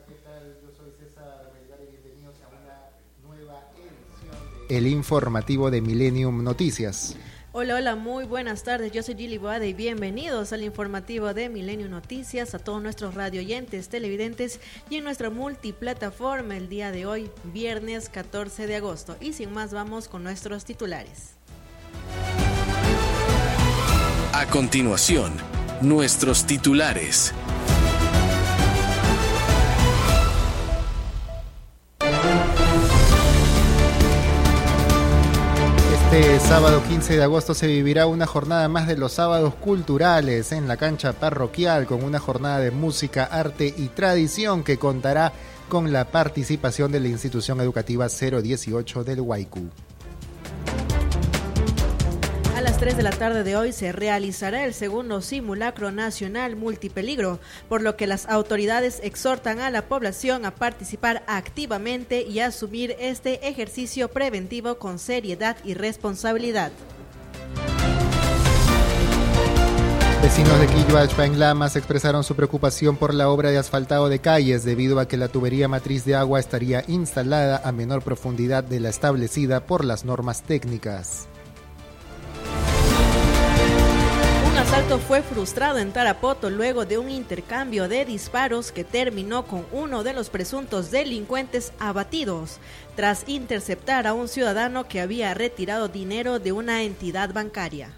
¿qué tal? Yo soy César Melgar y bienvenidos a una nueva edición de El Informativo de Millennium Noticias. Hola, muy buenas tardes, yo soy Gili Boada y bienvenidos al informativo de Milenio Noticias, a todos nuestros radioyentes, televidentes y en nuestra multiplataforma el día de hoy, viernes 14 de agosto. Y sin más, vamos con nuestros titulares. A continuación, nuestros titulares. Este sábado 15 de agosto se vivirá una jornada más de los sábados culturales en la cancha parroquial con una jornada de música, arte y tradición que contará con la participación de la institución educativa 018 del Huaycú. A las 3 de la tarde de hoy se realizará el segundo simulacro nacional multipeligro, por lo que las autoridades exhortan a la población a participar activamente y a asumir este ejercicio preventivo con seriedad y responsabilidad. Vecinos de Quilloachpa en Lamas expresaron su preocupación por la obra de asfaltado de calles debido a que la tubería matriz de agua estaría instalada a menor profundidad de la establecida por las normas técnicas. Un asalto fue frustrado en Tarapoto luego de un intercambio de disparos que terminó con uno de los presuntos delincuentes abatidos tras interceptar a un ciudadano que había retirado dinero de una entidad bancaria.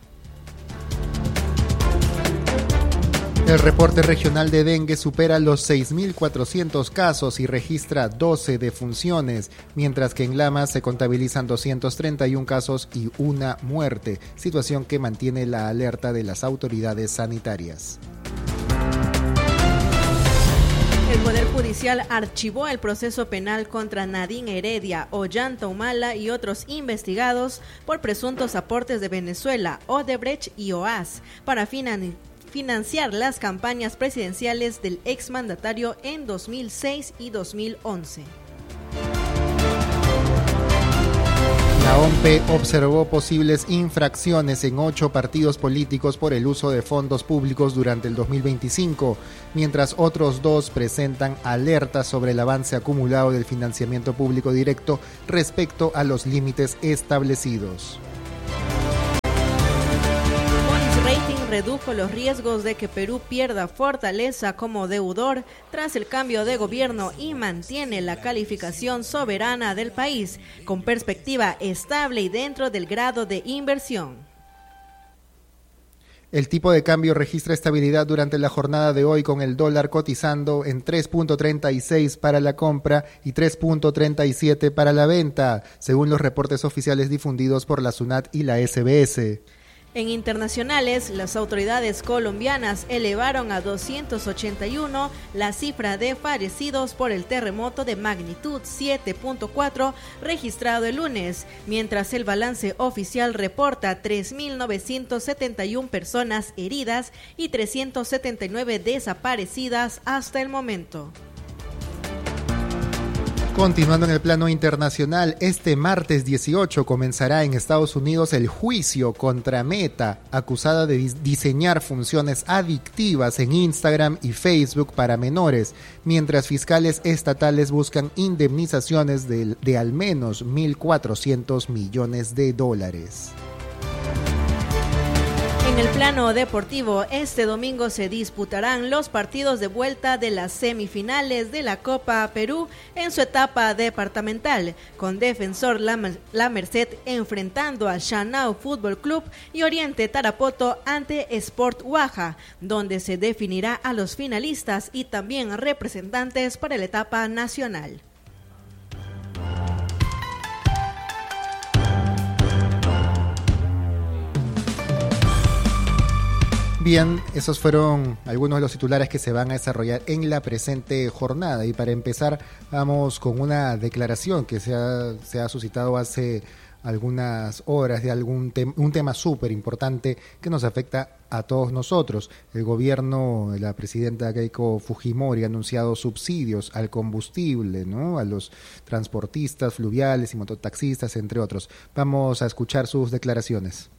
El reporte regional de dengue supera los 6.400 casos y registra 12 defunciones, mientras que en Lamas se contabilizan 231 casos y una muerte, situación que mantiene la alerta de las autoridades sanitarias. El Poder Judicial archivó el proceso penal contra Nadine Heredia, Ollanta Humala y otros investigados por presuntos aportes de Venezuela, Odebrecht y OAS para financiar las campañas presidenciales del exmandatario en 2006 y 2011. La OMPE observó posibles infracciones en 8 partidos políticos por el uso de fondos públicos durante el 2025, mientras otros 2 presentan alertas sobre el avance acumulado del financiamiento público directo respecto a los límites establecidos. Redujo los riesgos de que Perú pierda fortaleza como deudor tras el cambio de gobierno y mantiene la calificación soberana del país con perspectiva estable y dentro del grado de inversión. El tipo de cambio registra estabilidad durante la jornada de hoy con el dólar cotizando en 3.36 para la compra y 3.37 para la venta, según los reportes oficiales difundidos por la SUNAT y la SBS. En internacionales, las autoridades colombianas elevaron a 281 la cifra de fallecidos por el terremoto de magnitud 7.4 registrado el lunes, mientras el balance oficial reporta 3.971 personas heridas y 379 desaparecidas hasta el momento. Continuando en el plano internacional, este martes 18 comenzará en Estados Unidos el juicio contra Meta, acusada de diseñar funciones adictivas en Instagram y Facebook para menores, mientras fiscales estatales buscan indemnizaciones de al menos $1.400 millones. En el plano deportivo, este domingo se disputarán los partidos de vuelta de las semifinales de la Copa Perú en su etapa departamental, con Defensor La Merced enfrentando a Shanao Fútbol Club y Oriente Tarapoto ante Sport Huaja, donde se definirá a los finalistas y también representantes para la etapa nacional. Bien, esos fueron algunos de los titulares que se van a desarrollar en la presente jornada. Y para empezar, vamos con una declaración que se ha suscitado hace algunas horas de un tema súper importante que nos afecta a todos nosotros. El gobierno de la presidenta Keiko Fujimori ha anunciado subsidios al combustible, ¿no?, a los transportistas fluviales y mototaxistas, entre otros. Vamos a escuchar sus declaraciones.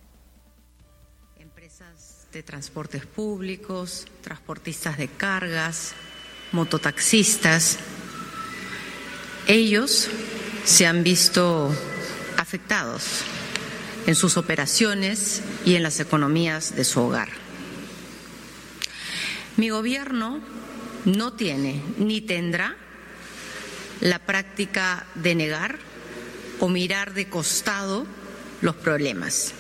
De transportes públicos, transportistas de cargas, mototaxistas, Ellos se han visto afectados en sus operaciones y en las economías de su hogar. Mi gobierno no tiene ni tendrá la práctica de negar o mirar de costado los problemas.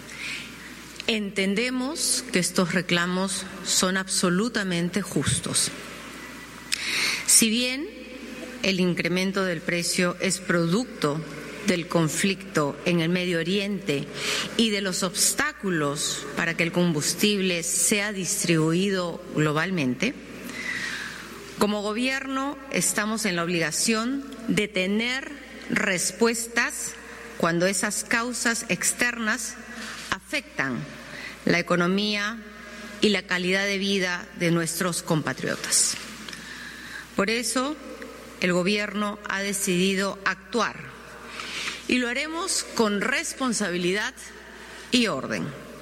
Entendemos que estos reclamos son absolutamente justos. Si bien el incremento del precio es producto del conflicto en el Medio Oriente y de los obstáculos para que el combustible sea distribuido globalmente, como gobierno estamos en la obligación de tener respuestas cuando esas causas externas afectan la economía y la calidad de vida de nuestros compatriotas. Por eso, el gobierno ha decidido actuar y lo haremos con responsabilidad y orden.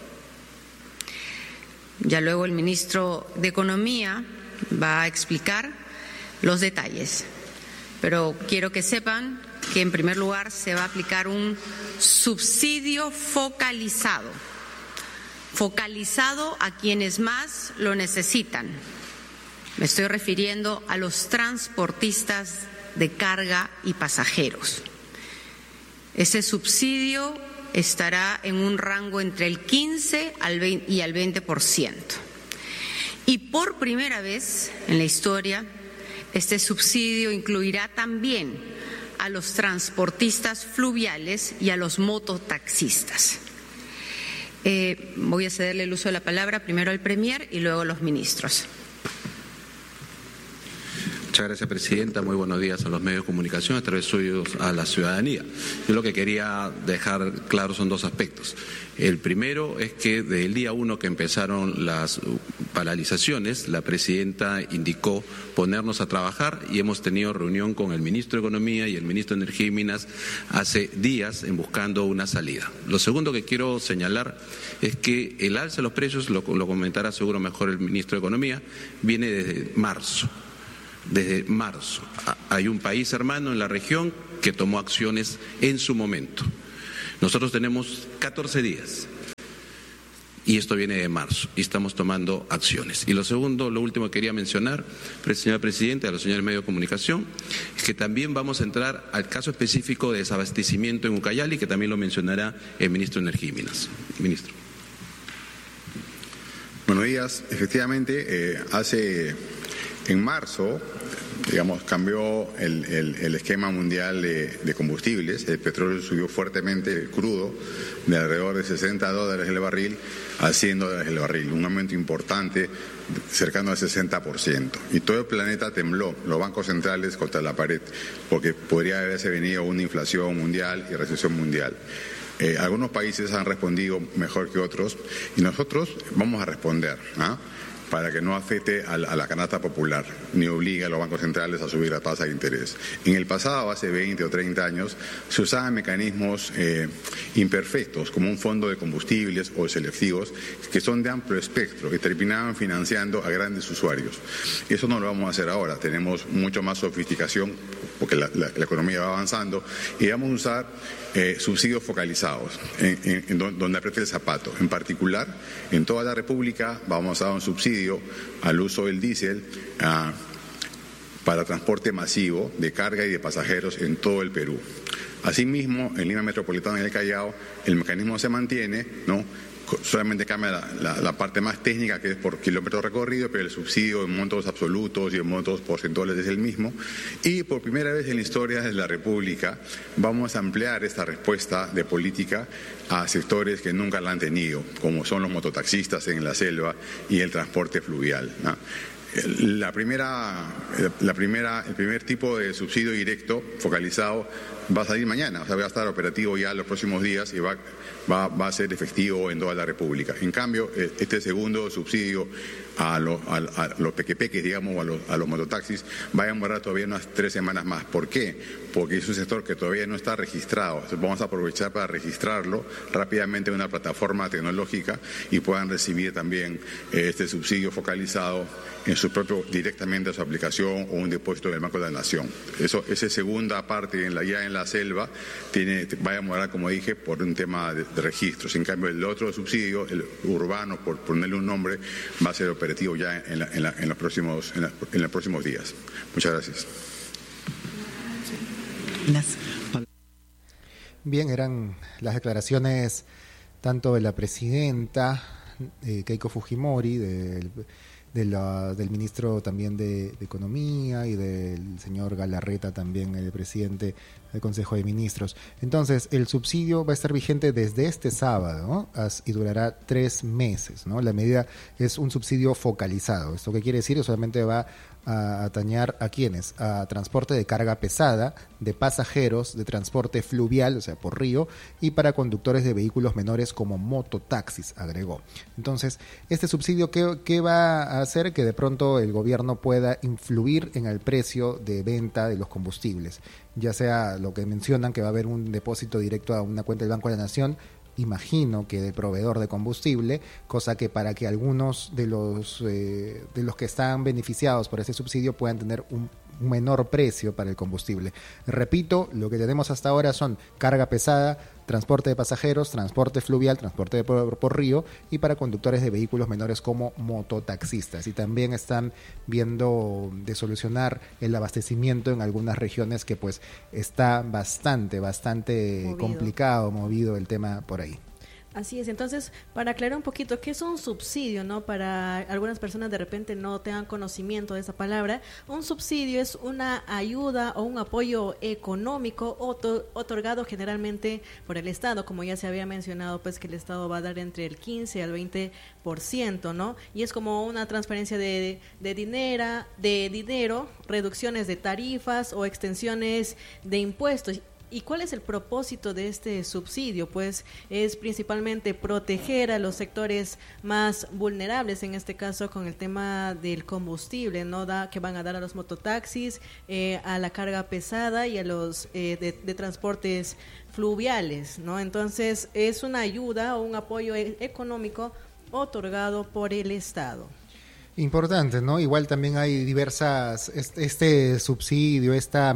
Ya luego el ministro de Economía va a explicar los detalles, pero quiero que sepan que en primer lugar se va a aplicar un subsidio focalizado a quienes más lo necesitan. Me estoy refiriendo a los transportistas de carga y pasajeros. Ese subsidio estará en un rango entre el 15 y al 20%. Y por primera vez en la historia, este subsidio incluirá también a los transportistas fluviales y a los mototaxistas. Voy a cederle el uso de la palabra primero al Premier y luego a los ministros. Muchas gracias, Presidenta. Muy buenos días a los medios de comunicación, a través suyos a la ciudadanía. Yo lo que quería dejar claro son dos aspectos. El primero es que desde el día 1 que empezaron las paralizaciones, la Presidenta indicó ponernos a trabajar y hemos tenido reunión con el Ministro de Economía y el Ministro de Energía y Minas hace días en buscando una salida. Lo segundo que quiero señalar es que el alza de los precios, lo comentará seguro mejor el Ministro de Economía, viene desde marzo. Desde marzo. Hay un país hermano en la región que tomó acciones en su momento. Nosotros tenemos 14 días y esto viene de marzo y estamos tomando acciones. Y lo segundo, lo último que quería mencionar, señor Presidente, a los señores medios de comunicación, es que también vamos a entrar al caso específico de desabastecimiento en Ucayali, que también lo mencionará el Ministro de Energía y Minas. Ministro. Buenos días. Efectivamente, en marzo, cambió el esquema mundial de combustibles. El petróleo subió fuertemente, el crudo, de alrededor de $60 el barril a $100 el barril, un aumento importante, cercano al 60%. Y todo el planeta tembló, los bancos centrales contra la pared, porque podría haberse venido una inflación mundial y recesión mundial. Algunos países han respondido mejor que otros y nosotros vamos a responder, para que no afecte a la canasta popular, ni obligue a los bancos centrales a subir la tasa de interés. En el pasado, hace 20 o 30 años, se usaban mecanismos imperfectos, como un fondo de combustibles o selectivos, que son de amplio espectro, que terminaban financiando a grandes usuarios. Eso no lo vamos a hacer ahora, tenemos mucho más sofisticación, porque la economía va avanzando, y vamos a usar subsidios focalizados, donde apriete el zapato. En particular, en toda la República vamos a dar un subsidio al uso del diésel para transporte masivo de carga y de pasajeros en todo el Perú. Asimismo, en Lima Metropolitana y el Callao, el mecanismo se mantiene, solamente cambia la parte más técnica, que es por kilómetro recorrido, pero el subsidio en montos absolutos y en montos porcentuales es el mismo. Y por primera vez en la historia de la República vamos a ampliar esta respuesta de política a sectores que nunca la han tenido, como son los mototaxistas en la selva y el transporte fluvial, El primer tipo de subsidio directo focalizado va a salir mañana, va a estar operativo ya los próximos días y va a ser efectivo en toda la República. En cambio, este segundo subsidio a los pequepeques, a los mototaxis, va a demorar todavía unas 3 semanas más. ¿Por qué? Porque es un sector que todavía no está registrado. Entonces vamos a aprovechar para registrarlo rápidamente en una plataforma tecnológica y puedan recibir también este subsidio focalizado en su directamente a su aplicación o un depósito del Banco de la Nación. Esa segunda parte ya en la selva va a demorar, como dije, por un tema de registros. En cambio, el otro subsidio, el urbano, por ponerle un nombre, va a ser operativo ya en los próximos días. Muchas gracias. Bien, eran las declaraciones tanto de la presidenta Keiko Fujimori, del ministro también de Economía y del señor Galarreta, también el presidente del Consejo de Ministros. Entonces, el subsidio va a estar vigente desde este sábado, ¿no? Y durará 3 meses, ¿no? La medida es un subsidio focalizado. ¿Esto qué quiere decir? Solamente va a atañar a ¿quiénes? A transporte de carga pesada, de pasajeros, de transporte fluvial, o sea, por río, y para conductores de vehículos menores como mototaxis, agregó. Entonces, este subsidio, ¿qué va a hacer? Que de pronto el gobierno pueda influir en el precio de venta de los combustibles, ya sea lo que mencionan, que va a haber un depósito directo a una cuenta del Banco de la Nación, imagino que del proveedor de combustible, cosa que para que algunos de los que están beneficiados por ese subsidio puedan tener un menor precio para el combustible. Repito, lo que tenemos hasta ahora son carga pesada, transporte de pasajeros, transporte fluvial, transporte por río y para conductores de vehículos menores como mototaxistas. Y también están viendo de solucionar el abastecimiento en algunas regiones que pues está bastante complicado, movido el tema por ahí. Así es, entonces, para aclarar un poquito, ¿qué es un subsidio, no? Para algunas personas de repente no tengan conocimiento de esa palabra, un subsidio es una ayuda o un apoyo económico otorgado generalmente por el Estado, como ya se había mencionado, pues que el Estado va a dar entre el 15 al 20%, ¿no? Y es como una transferencia de dinero, reducciones de tarifas o extensiones de impuestos. ¿Y cuál es el propósito de este subsidio? Pues es principalmente proteger a los sectores más vulnerables, en este caso con el tema del combustible, ¿no? Que van a dar a los mototaxis, a la carga pesada y a los de transportes fluviales, ¿no? Entonces es una ayuda o un apoyo económico otorgado por el Estado. Importante, ¿no? Igual también hay diversas, este subsidio, esta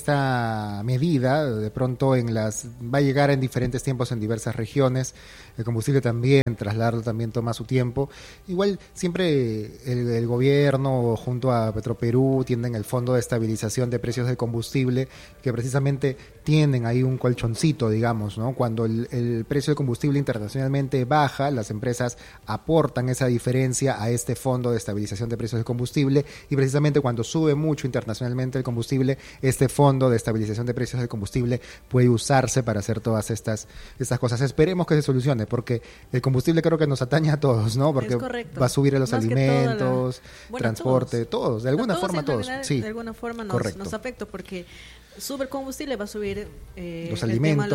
medida, de pronto va a llegar en diferentes tiempos en diversas regiones. El combustible también, trasladarlo también toma su tiempo. Igual siempre el gobierno junto a Petroperú tienen el Fondo de Estabilización de Precios del Combustible, que precisamente tienen ahí un colchoncito, digamos, ¿no? Cuando el precio del combustible internacionalmente baja, las empresas aportan esa diferencia a este Fondo de Estabilización de Precios del Combustible, y precisamente cuando sube mucho internacionalmente el combustible, este Fondo de Estabilización de Precios del Combustible puede usarse para hacer todas estas cosas. Esperemos que se solucione, porque el combustible creo que nos atañe a todos, ¿no? Porque va a subir a los alimentos, transporte, todos, de alguna forma todos. Sí, de alguna forma nos afecta, porque sube el combustible, va a subir los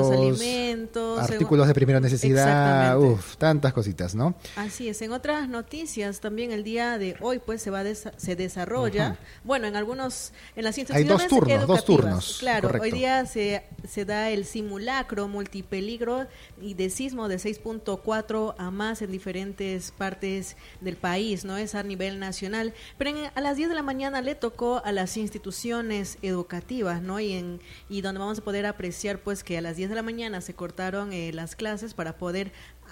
alimentos, artículos de primera necesidad, tantas cositas, ¿no? Así es. En otras noticias, también el día de hoy pues se desarrolla, bueno, en las instituciones hay dos turnos. Claro, correcto. Hoy día se da el simulacro multipeligro y de sismo de 6.4 a más en diferentes partes del país, ¿no? Es a nivel nacional, pero a las 10 de la mañana le tocó a las instituciones educativas, ¿no? Y donde vamos a poder apreciar pues que a las 10 de la mañana se cortaron las clases para poder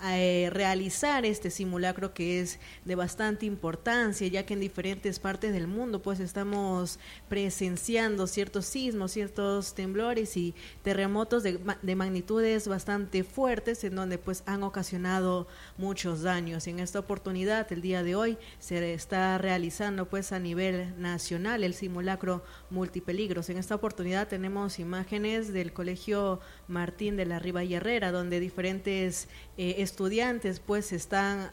realizar este simulacro, que es de bastante importancia, ya que en diferentes partes del mundo pues estamos presenciando ciertos sismos, ciertos temblores y terremotos de magnitudes bastante fuertes, en donde pues han ocasionado muchos daños. Y en esta oportunidad, el día de hoy, se está realizando pues a nivel nacional el simulacro multipeligros. En esta oportunidad tenemos imágenes del Colegio Martín de la Riva y Herrera, donde diferentes estudiantes pues están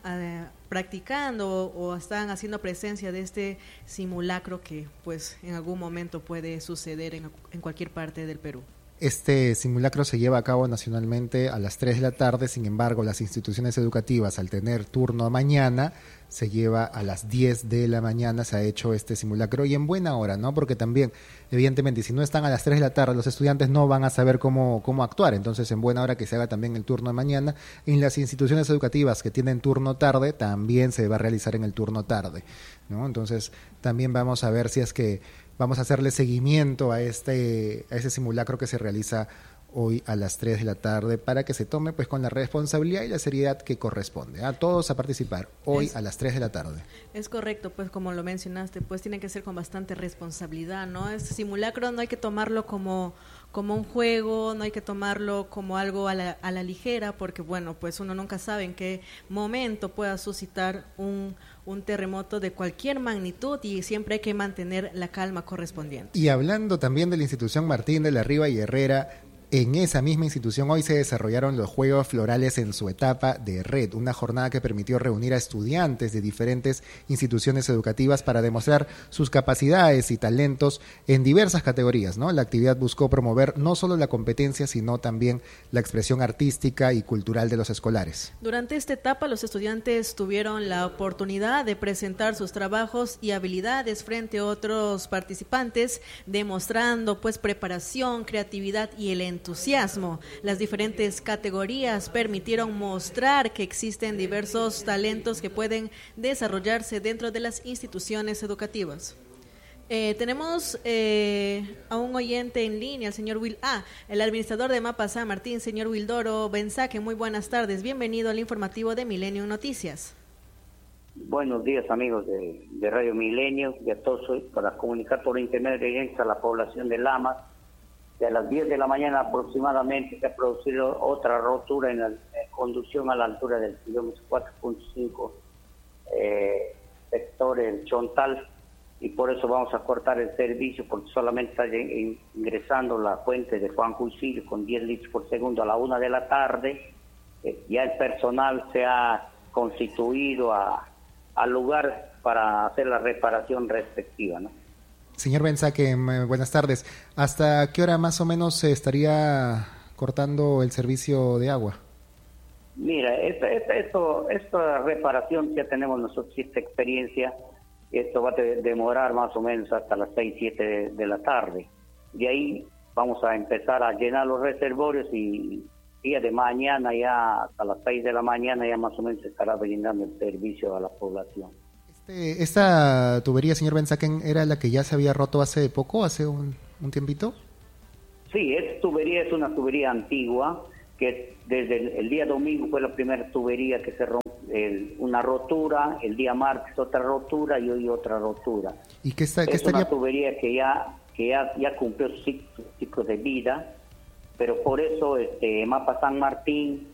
practicando o están haciendo presencia de este simulacro que pues en algún momento puede suceder en cualquier parte del Perú. Este simulacro se lleva a cabo nacionalmente a las 3 de la tarde, sin embargo, las instituciones educativas, al tener turno mañana, se lleva a las 10 de la mañana, se ha hecho este simulacro y en buena hora, ¿no? Porque también, evidentemente, si no están a las 3 de la tarde, los estudiantes no van a saber cómo actuar, entonces en buena hora que se haga también el turno de mañana. En las instituciones educativas que tienen turno tarde, también se va a realizar en el turno tarde, ¿no? Entonces también vamos a ver si es que vamos a hacerle seguimiento a ese simulacro que se realiza hoy a las 3 de la tarde para que se tome pues con la responsabilidad y la seriedad que corresponde. A todos a participar hoy a las 3 de la tarde. Es correcto, pues como lo mencionaste, pues tiene que ser con bastante responsabilidad, ¿no? Este simulacro no hay que tomarlo como un juego, no hay que tomarlo como algo a la ligera, porque bueno, pues uno nunca sabe en qué momento pueda suscitar un terremoto de cualquier magnitud y siempre hay que mantener la calma correspondiente. Y hablando también de la institución Martín de la Riva y Herrera, en esa misma institución hoy se desarrollaron los Juegos Florales en su etapa de red, una jornada que permitió reunir a estudiantes de diferentes instituciones educativas para demostrar sus capacidades y talentos en diversas categorías, ¿no? La actividad buscó promover no solo la competencia, sino también la expresión artística y cultural de los escolares. Durante esta etapa, los estudiantes tuvieron la oportunidad de presentar sus trabajos y habilidades frente a otros participantes, demostrando pues preparación, creatividad y el entusiasmo. Las diferentes categorías permitieron mostrar que existen diversos talentos que pueden desarrollarse dentro de las instituciones educativas. Tenemos a un oyente en línea, el señor el administrador de Mapa San Martín, señor Wildoro Benzaque. Muy buenas tardes, bienvenido al informativo de Milenio Noticias. Buenos días, amigos de Radio Milenio y a todos para comunicar por internet directo a la población de Lamas. A las 10 de la mañana aproximadamente se ha producido otra rotura en la conducción a la altura del kilómetro 4.5, sector El Chontal, y por eso vamos a cortar el servicio porque solamente está ingresando la fuente de Juan Juicillo con 10 litros por segundo a la 1 de la tarde. Ya el personal se ha constituido al lugar para hacer la reparación respectiva, ¿no? Señor Benzaque, buenas tardes. ¿Hasta qué hora más o menos se estaría cortando el servicio de agua? Mira, esta reparación ya tenemos nosotros esta experiencia. Esto va a demorar más o menos hasta las 6, 7 de la tarde. De ahí vamos a empezar a llenar los reservorios y día de mañana ya hasta las 6 de la mañana ya más o menos se estará brindando el servicio a la población. ¿Esta tubería, señor Benzaque, era la que ya se había roto hace poco, hace un tiempito? Sí, esta tubería es una tubería antigua, que desde el día domingo fue la primera tubería que se rompió, una rotura, el día martes otra rotura y hoy otra rotura. ¿Y qué es una tubería que ya cumplió su ciclo de vida, pero por eso Mapa San Martín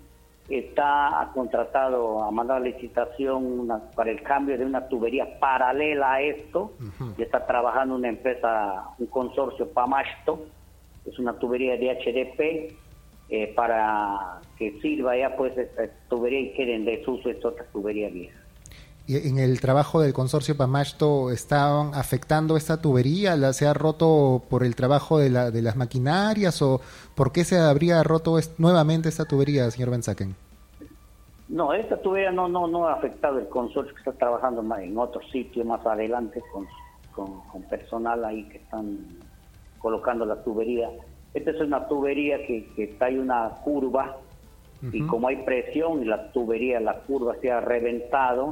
ha contratado, a mandar licitación para el cambio de una tubería paralela a esto. Y está trabajando una empresa, un consorcio Pamasto, es una tubería de HDP, para que sirva ya pues esta tubería y quede en desuso esta otra tubería vieja. ¿Y en el trabajo del consorcio Pamasto estaban afectando esta tubería? ¿Se ha roto por el trabajo de las maquinarias o por qué se habría roto nuevamente esta tubería, señor Benzaque? No, esta tubería no ha afectado el consorcio, que está trabajando en otro sitio más adelante con personal ahí que están colocando la tubería. Esta es una tubería que hay una curva y como hay presión y la curva se ha reventado.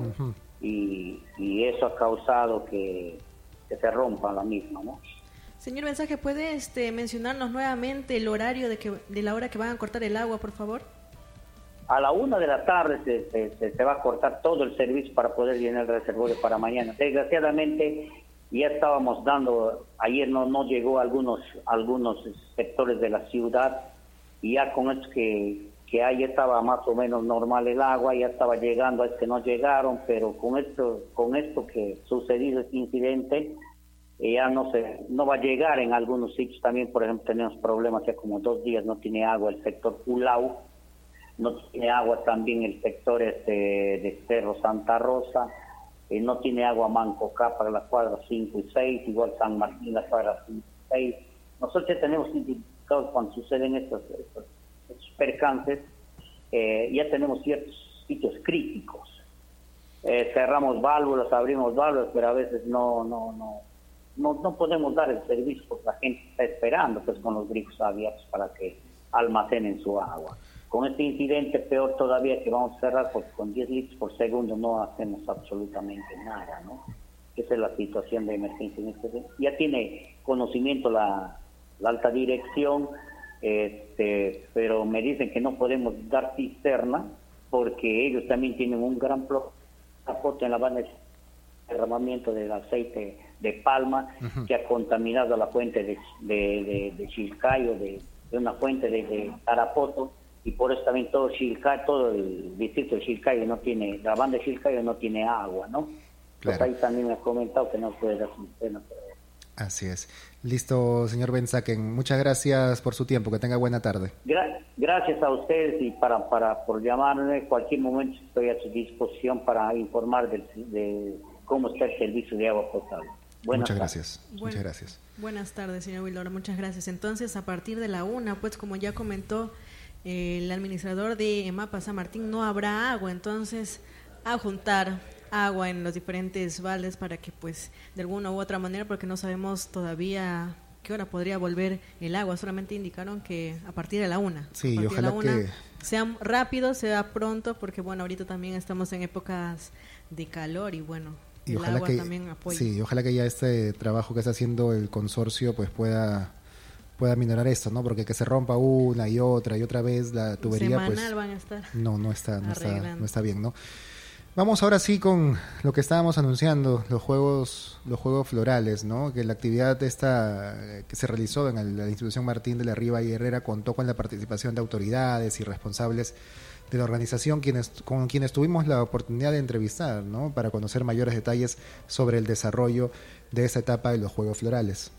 Y eso ha causado que se rompa la misma, ¿no? Señor Benzaque, ¿puede mencionarnos nuevamente el horario de la hora que van a cortar el agua, por favor? A la 1 de la tarde se va a cortar todo el servicio para poder llenar el reservorio para mañana. Desgraciadamente ya estábamos ayer no llegó a algunos sectores de la ciudad y ya con esto que ahí estaba más o menos normal el agua, ya estaba llegando, es que no llegaron, pero con esto que sucedido este incidente, ya no va a llegar en algunos sitios también. Por ejemplo, tenemos problemas, ya como 2 días no tiene agua el sector Pulau, no tiene agua también el sector de Cerro Santa Rosa, no tiene agua Manco Cápac, las cuadras 5 y 6, igual San Martín, las cuadras 5 y 6. Nosotros ya tenemos identificados cuando suceden estos percances, ya tenemos ciertos sitios críticos cerramos válvulas, abrimos válvulas, pero a veces no podemos dar el servicio porque la gente está esperando pues con los grifos abiertos para que almacenen su agua. Con este incidente peor todavía, que vamos a cerrar porque con 10 litros por segundo no hacemos absolutamente nada, ¿no? Esa es la situación de emergencia en este momento. Ya tiene conocimiento la alta dirección, pero me dicen que no podemos dar cisterna porque ellos también tienen un gran aporte en la banda de derramamiento del aceite de palma que ha contaminado la fuente de Chilcayo, de una fuente de Tarapoto, y por eso también todo el distrito de Chilcayo no tiene, la banda de Chilcayo no tiene agua, ¿no? Claro. Pues ahí también me ha comentado que no puede dar cisterna. Así es. Listo, señor Benzaken. Muchas gracias por su tiempo. Que tenga buena tarde. Gracias a ustedes y por llamarme. Cualquier momento estoy a su disposición para informar de cómo está el servicio de agua potable. Muchas gracias. Muchas gracias. Buenas tardes, señor Huidobro. Muchas gracias. Entonces, a partir de la 1, pues como ya comentó el administrador de EMAPA San Martín, no habrá agua. Entonces, a juntar agua en los diferentes baldes para que pues de alguna u otra manera, porque no sabemos todavía qué hora podría volver el agua, solamente indicaron que a partir de la 1. Sí, ojalá que sea rápido, sea pronto, porque bueno, ahorita también estamos en épocas de calor y bueno, el agua también apoya. Sí, ojalá que ya este trabajo que está haciendo el consorcio pues pueda minorar esto, ¿no? Porque que se rompa una y otra vez la tubería, semanal pues van a estar no está bien, ¿no? Vamos ahora sí con lo que estábamos anunciando, los juegos florales, ¿no? Que la actividad esta que se realizó en la institución Martín de la Riva y Herrera contó con la participación de autoridades y responsables de la organización con quienes tuvimos la oportunidad de entrevistar, ¿no? Para conocer mayores detalles sobre el desarrollo de esta etapa de los juegos florales.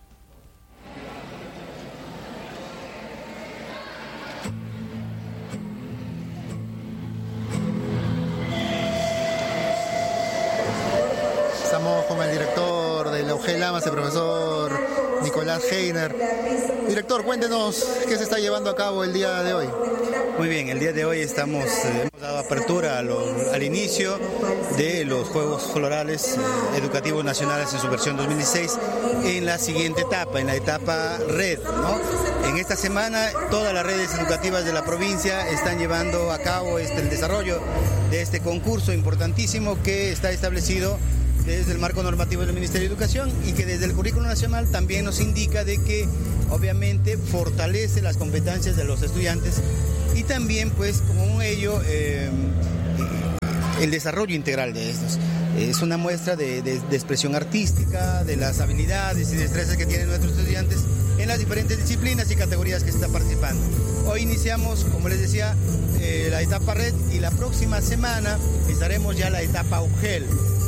Con el director de la UGEL AMAS, el profesor Nicolás Heiner. Director, cuéntenos qué se está llevando a cabo el día de hoy. Muy bien, el día de hoy hemos dado apertura al inicio de los Juegos Florales Educativos Nacionales en su versión 2016 en la siguiente etapa, en la etapa red, ¿no? En esta semana todas las redes educativas de la provincia están llevando a cabo el desarrollo de este concurso importantísimo que está establecido desde el marco normativo del Ministerio de Educación y que desde el currículo nacional también nos indica de que obviamente fortalece las competencias de los estudiantes y también pues como ello el desarrollo integral de estos. Es una muestra de expresión artística, de las habilidades y destrezas que tienen nuestros estudiantes en las diferentes disciplinas y categorías que se están participando. Hoy iniciamos, como les decía, la etapa red y la próxima semana estaremos ya en la etapa UGEL,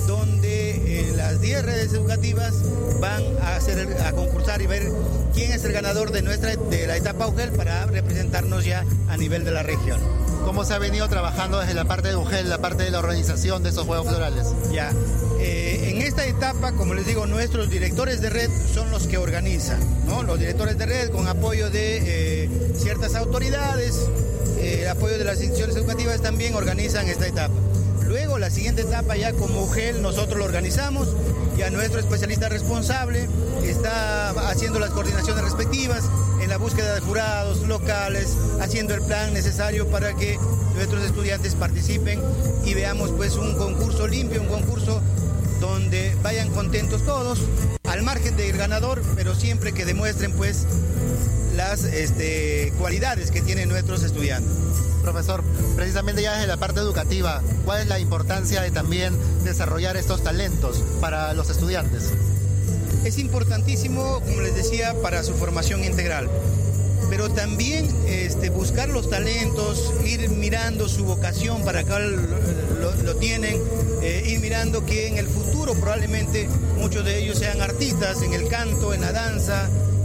donde las 10 redes educativas van a concursar y ver quién es el ganador de la etapa UGEL para representarnos ya a nivel de la región. ¿Cómo se ha venido trabajando desde la parte de UGEL, la parte de la organización de esos Juegos Florales? Ya, en esta etapa, como les digo, nuestros directores de red son los que organizan, ¿no? Los directores de red con apoyo de ciertas autoridades, apoyo de las instituciones educativas también organizan esta etapa. Luego, la siguiente etapa ya como UGEL nosotros lo organizamos, ya nuestro especialista responsable está haciendo las coordinaciones respectivas en la búsqueda de jurados locales, haciendo el plan necesario para que nuestros estudiantes participen y veamos pues un concurso limpio, un concurso donde vayan contentos todos, al margen del ganador, pero siempre que demuestren pues las cualidades que tienen nuestros estudiantes. Profesor, precisamente ya desde la parte educativa, ¿cuál es la importancia de también desarrollar estos talentos para los estudiantes? Es importantísimo, como les decía, para su formación integral, pero también buscar los talentos, ir mirando su vocación para acá lo tienen, ir mirando que en el futuro probablemente muchos de ellos sean artistas en el canto, en la danza,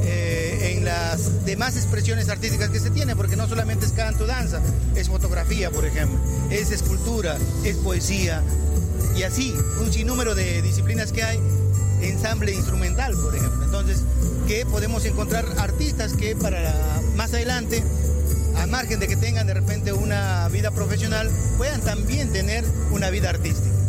en las demás expresiones artísticas que se tiene, porque no solamente es canto, danza, es fotografía, por ejemplo, es escultura, es poesía, y así, un sinnúmero de disciplinas que hay, ensamble instrumental, por ejemplo. Entonces, que podemos encontrar artistas que para más adelante, a margen de que tengan de repente una vida profesional, puedan también tener una vida artística.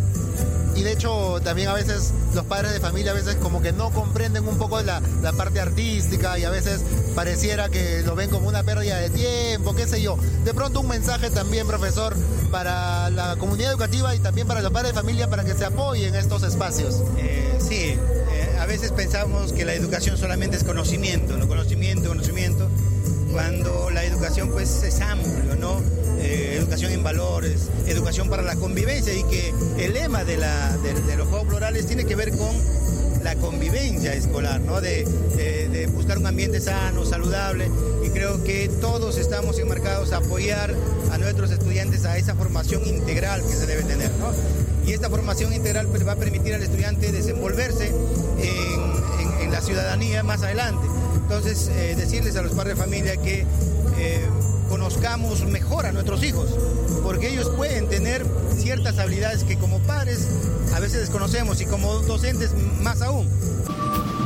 y de hecho también a veces los padres de familia a veces como que no comprenden un poco la parte artística y a veces pareciera que lo ven como una pérdida de tiempo, qué sé yo. De pronto un mensaje también, profesor, para la comunidad educativa y también para los padres de familia para que se apoyen estos espacios. A veces pensamos que la educación solamente es conocimiento, ¿no? Conocimiento, cuando la educación pues es amplio, ¿no? Educación en valores, educación para la convivencia, y que el lema de los Juegos Florales tiene que ver con la convivencia escolar, ¿no? De buscar un ambiente sano, saludable, y creo que todos estamos enmarcados a apoyar a nuestros estudiantes a esa formación integral que se debe tener, ¿no? Y esta formación integral pues va a permitir al estudiante desenvolverse en la ciudadanía más adelante. Entonces, decirles a los padres de familia que conozcamos mejor a nuestros hijos, porque ellos pueden tener ciertas habilidades que como padres a veces desconocemos y como docentes más aún.